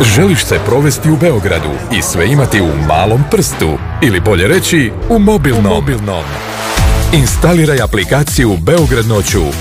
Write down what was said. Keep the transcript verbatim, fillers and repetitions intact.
Želiš se provesti u Beogradu i sve imati u malom prstu, ili bolje reći u mobilnom. mobilnom. Instaliraj aplikaciju Beograd noću